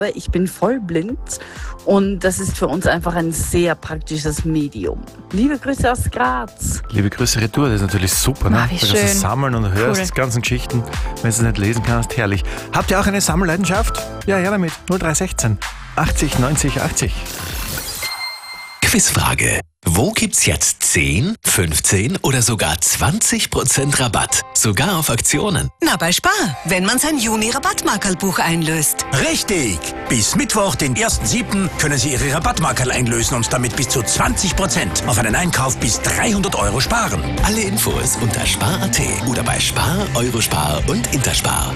Ich bin vollblind und das ist für uns einfach ein sehr praktisches Medium. Liebe Grüße aus Graz. Liebe Grüße retour, das ist natürlich super, ne? Wie Da kannst du schön. sammeln und hörst Cool. die ganzen Geschichten, wenn du es nicht lesen kannst, herrlich. Habt ihr auch eine Sammelleidenschaft? Ja, her damit. 0316 80 90 80. Quizfrage. Wo gibt's jetzt 10, 15 oder sogar 20% Rabatt? Sogar auf Aktionen. Na, bei Spar, wenn man sein Juni-Rabattmarkerlbuch einlöst. Richtig! Bis Mittwoch, den 1.7., können Sie Ihre Rabattmarkerl einlösen und damit bis zu 20% auf einen Einkauf bis 300 € sparen. Alle Infos unter spar.at oder bei Spar, Eurospar und Interspar.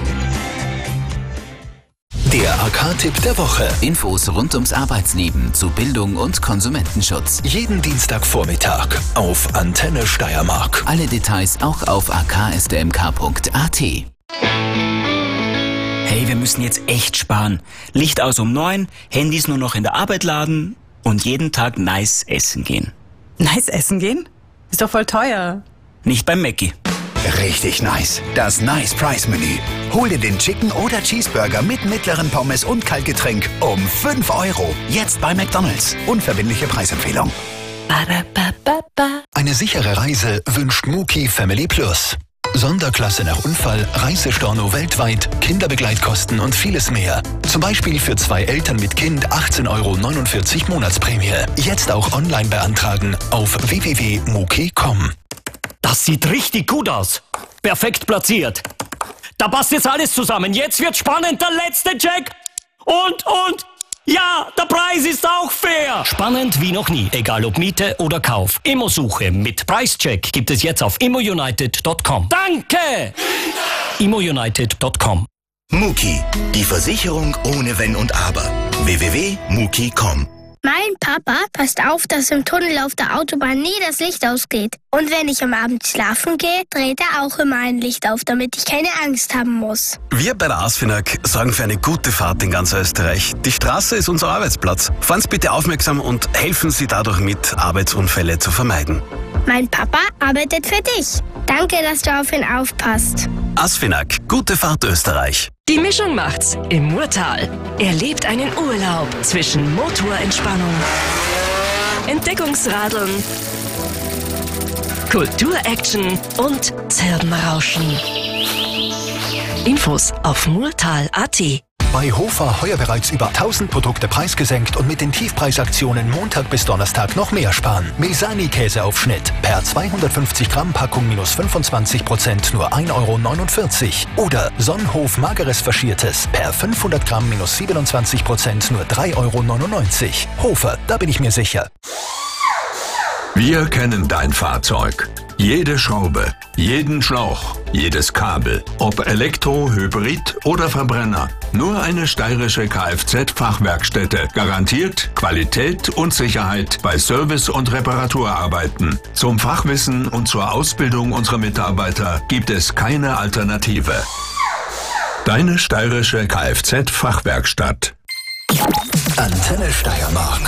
Der AK-Tipp der Woche. Infos rund ums Arbeitsleben, zu Bildung und Konsumentenschutz. Jeden Dienstagvormittag auf Antenne Steiermark. Alle Details auch auf aksdmk.at. Hey, wir müssen jetzt echt sparen. Licht aus um 9, Handys nur noch in der Arbeit laden und jeden Tag nice essen gehen. Nice essen gehen? Ist doch voll teuer. Nicht beim Mäcki. Richtig nice. Das Nice Price Menü. Hol dir den Chicken oder Cheeseburger mit mittleren Pommes und Kaltgetränk um 5 €. Jetzt bei McDonald's. Unverbindliche Preisempfehlung. Eine sichere Reise wünscht Muki Family Plus. Sonderklasse nach Unfall, Reisestorno weltweit, Kinderbegleitkosten und vieles mehr. Zum Beispiel für 2 Eltern mit Kind 18,49 € Monatsprämie. Jetzt auch online beantragen auf www.muki.com. Das sieht richtig gut aus. Perfekt platziert. Da passt jetzt alles zusammen. Jetzt wird spannend, der letzte Check. Und, ja, der Preis ist auch fair. Spannend wie noch nie, egal ob Miete oder Kauf. Immosuche mit Preischeck gibt es jetzt auf immounited.com. Danke! immounited.com. Muki. Die Versicherung ohne Wenn und Aber. www.muki.com. Mein Papa passt auf, dass im Tunnel auf der Autobahn nie das Licht ausgeht. Und wenn ich am Abend schlafen gehe, dreht er auch immer ein Licht auf, damit ich keine Angst haben muss. Wir bei der ASFINAG sorgen für eine gute Fahrt in ganz Österreich. Die Straße ist unser Arbeitsplatz. Fahren Sie bitte aufmerksam und helfen Sie dadurch mit, Arbeitsunfälle zu vermeiden. Mein Papa arbeitet für dich. Danke, dass du auf ihn aufpasst. ASFINAG. Gute Fahrt Österreich. Die Mischung macht's im Murtal. Erlebt einen Urlaub zwischen Motorentspannung, Entdeckungsradeln, Kulturaction und Zirbenrauschen. Infos auf murtal.at. Bei Hofer heuer bereits über 1000 Produkte preisgesenkt und mit den Tiefpreisaktionen Montag bis Donnerstag noch mehr sparen. Mesani-Käseaufschnitt per 250 Gramm Packung minus 25% nur 1,49 € Oder Sonnenhof Mageres Faschiertes per 500 Gramm minus 27% nur 3,99 €. Hofer, da bin ich mir sicher. Wir kennen dein Fahrzeug. Jede Schraube, jeden Schlauch, jedes Kabel. Ob Elektro, Hybrid oder Verbrenner. Nur eine steirische Kfz-Fachwerkstätte garantiert Qualität und Sicherheit bei Service- und Reparaturarbeiten. Zum Fachwissen und zur Ausbildung unserer Mitarbeiter gibt es keine Alternative. Deine steirische Kfz-Fachwerkstatt. Antenne Steiermark.